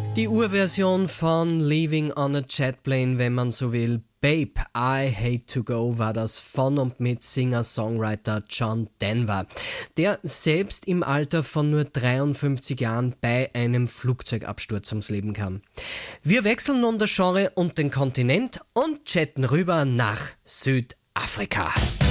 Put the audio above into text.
Die Urversion von Leaving on a Jet Plane, wenn man so will. Babe, I Hate to Go war das von und mit Singer-Songwriter John Denver, der selbst im Alter von nur 53 Jahren bei einem Flugzeugabsturz ums Leben kam. Wir wechseln nun das Genre und den Kontinent und chatten rüber nach Südafrika.